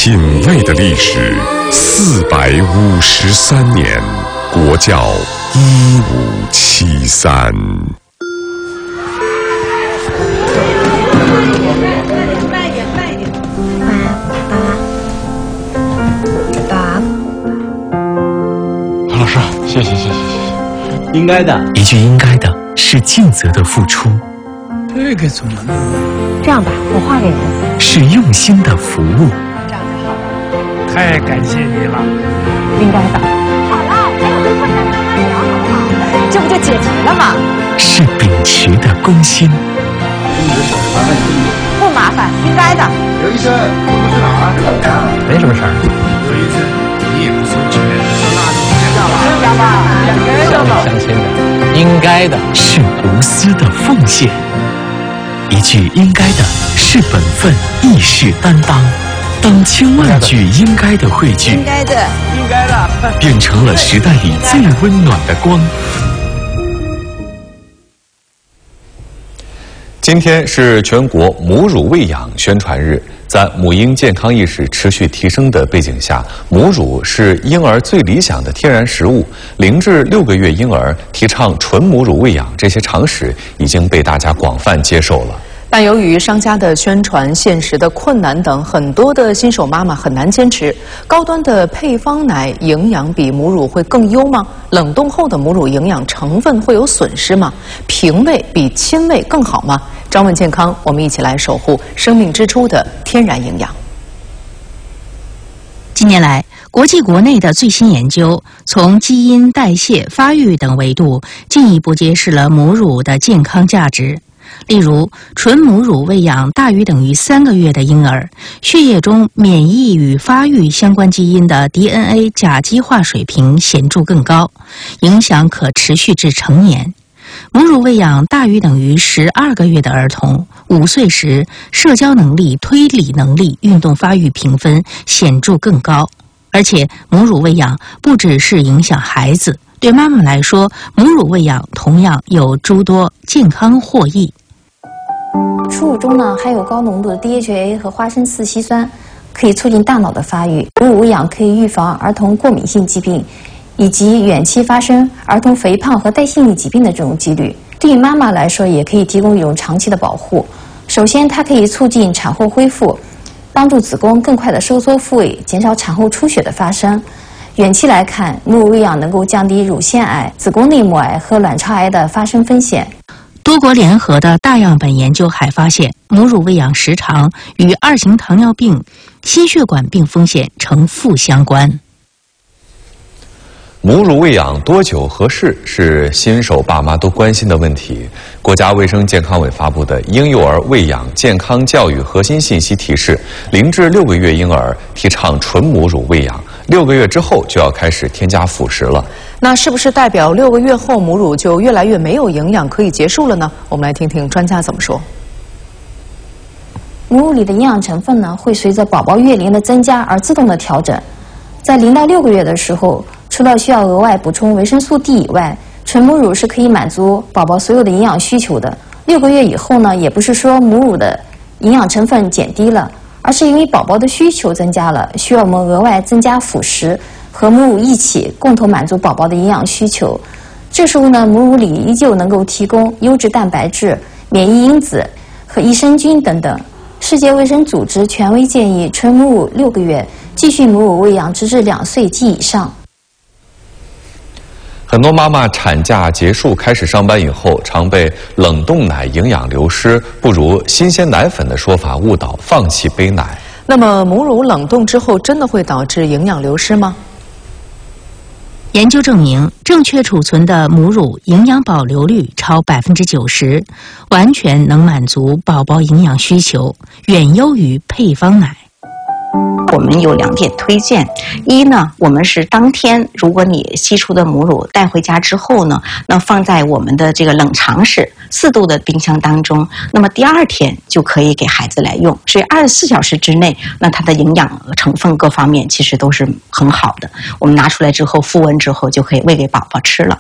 品味的历史453年，国窖1573。 老师，谢谢。应该的， 一句应该的是尽责的付出。 这个怎么弄？ 这样吧，我画给您。 是用心的服务。 这样就好了。 太感谢你了。 应该的。好了，还有个困难慢慢聊，好不好？这不就解题了吗？ 是秉持的公心。 不麻烦，应该的。 刘医生，工作去哪儿？ 没什么事儿。 刘医生，你也不收钱， 相亲的，应该的， 是无私的奉献。一句应该的是本分，亦是担当。当千万句应该的汇聚， 应该的， 变成了时代里最温暖的光。 今天是全国母乳喂养宣传日，在母婴健康意识持续提升的背景下，母乳是婴儿最理想的天然食物。0至6个月婴儿提倡纯母乳喂养，这些常识已经被大家广泛接受了。 但由于商家的宣传、现实的困难等，很多的新手妈妈很难坚持。高端的配方奶营养比母乳会更优吗？冷冻后的母乳营养成分会有损失吗？平喂比亲喂更好吗？张问健康，我们一起来守护生命之初的天然营养。 近年来，国际国内的最新研究，从基因、代谢、发育等维度，进一步揭示了母乳的健康价值。例如，纯母乳喂养大于等于3个月的婴儿，血液中免疫与发育相关基因的 DNA 甲基化水平显著更高，影响可持续至成年。母乳喂养大于等于12个月的儿童，5岁时社交能力、推理能力、运动发育评分显著更高。而且母乳喂养不只是影响孩子，对妈妈来说，母乳喂养同样有诸多健康获益。 初乳中呢含有高浓度的 DHA 和花生四烯酸，可以促进大脑的发育。母乳喂养可以预防儿童过敏性疾病，以及远期发生儿童肥胖和代谢性疾病的这种几率。对于妈妈来说，也可以提供一种长期的保护。首先，它可以促进产后恢复，帮助子宫更快的收缩复位，减少产后出血的发生。远期来看，母乳喂养能够降低乳腺癌、子宫内膜癌和卵巢癌的发生风险。 多国联合的大样本研究还发现，母乳喂养时长与2型糖尿病、心血管病风险呈负相关。 母乳喂养多久合适是新手爸妈都关心的问题。国家卫生健康委发布的婴幼儿喂养健康教育核心信息提示，0至6个月婴儿提倡纯母乳喂养，6个月之后就要开始添加辅食了。 那是不是代表6个月后母乳就越来越没有营养，可以结束了呢？我们来听听专家怎么说。 母乳里的营养成分呢，会随着宝宝月龄的增加而自动的调整。在0到6个月的时候，除了需要额外补充维生素 D 以外，纯母乳是可以满足宝宝所有的营养需求的。6个月以后呢，也不是说母乳的营养成分减低了，而是因为宝宝的需求增加了，需要我们额外增加辅食和母乳一起共同满足宝宝的营养需求。这时候呢，母乳里依旧能够提供优质蛋白质、免疫因子和益生菌等等。世界卫生组织权威建议纯母乳6个月，继续母乳喂养直至2岁及以上。 很多妈妈产假结束开始上班以后，常被冷冻奶营养流失，不如新鲜奶粉的说法误导，放弃杯奶。 那么母乳冷冻之后真的会导致营养流失吗？ 研究证明，正确储存的母乳营养保留率超90%，完全能满足宝宝营养需求，远优于配方奶。 我们有2点推荐，一呢，我们是当天，如果你析出的母乳带回家之后呢，那放在我们的这个冷藏室4度的冰箱当中，那么第2天就可以给孩子来用。所以24小时之内，那它的营养成分各方面其实都是很好的。我们拿出来之后，复温之后就可以喂给宝宝吃了。